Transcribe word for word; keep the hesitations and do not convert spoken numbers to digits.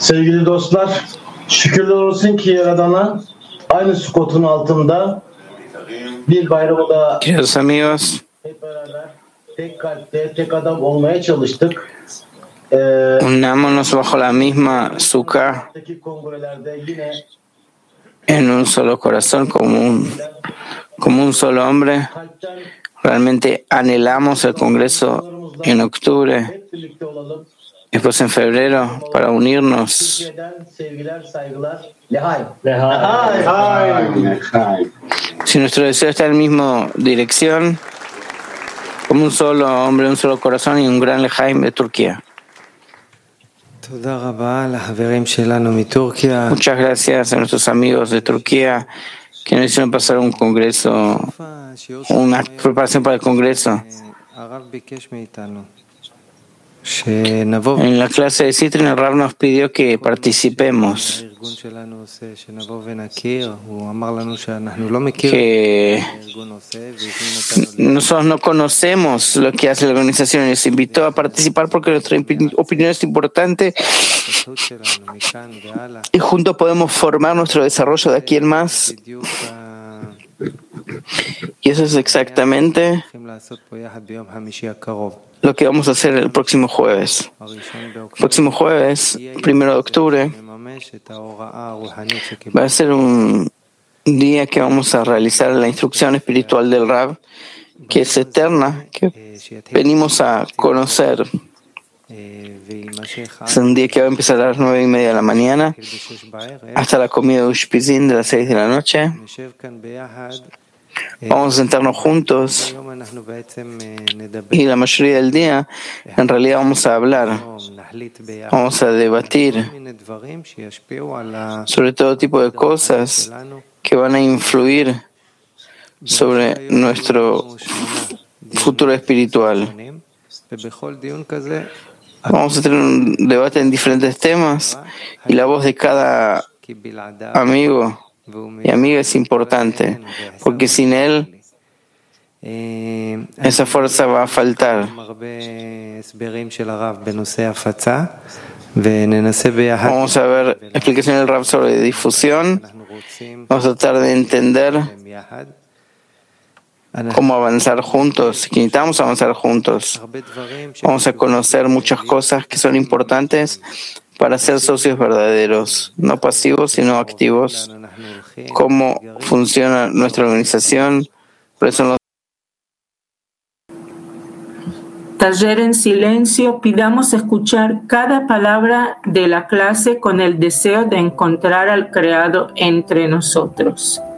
Sevgili dostlar, şükürler olsun ki Yaradan'a aynı sukotun altında bir bayramda Queridos amigos, hep beraber tek kalpte, tek adam olmaya çalıştık. Ee, unámonos bajo la misma sukkah, buradaki kongrelerde yine en un solo corazón, como un, como un solo hombre. kalpten Realmente anhelamos el Congreso en octubre, hep birlikte olalım. después en febrero, para unirnos. Türkiye'den sevgiler, saygılar. Lehay. Lehay. Lehay. Si nuestro deseo está en la misma dirección, como un solo hombre, un solo corazón y un gran lejaim de Turquía. Muchas gracias a nuestros amigos de Turquía que nos hicieron pasar un congreso, una preparación para el congreso. En la clase de Citrin, el Rab nos pidió que participemos, que nosotros no conocemos lo que hace la organización y nos invitó a participar porque nuestra opinión es importante y juntos podemos formar nuestro desarrollo de aquí en más. Y eso es exactamente lo que vamos a hacer el próximo jueves. El próximo jueves, primero de octubre, va a ser un día que vamos a realizar la instrucción espiritual del Rab, que es eterna, que venimos a conocer. Es un día que va a empezar a las nueve y media de la mañana hasta la comida de Ushpizin de las seis de la noche. Vamos a sentarnos juntos y la mayoría del día en realidad vamos a hablar, vamos a debatir sobre todo tipo de cosas que van a influir sobre nuestro futuro espiritual. Vamos a tener un debate en diferentes temas y la voz de cada amigo y amiga es importante, porque sin él esa fuerza va a faltar. Vamos a ver explicación del Rab sobre difusión. Vamos a tratar de entender cómo avanzar juntos, que necesitamos avanzar juntos. Vamos a conocer muchas cosas que son importantes para ser socios verdaderos, no pasivos, sino activos. Cómo funciona nuestra organización. Por eso nos... Taller en silencio, pidamos escuchar cada palabra de la clase con el deseo de encontrar al Creador entre nosotros.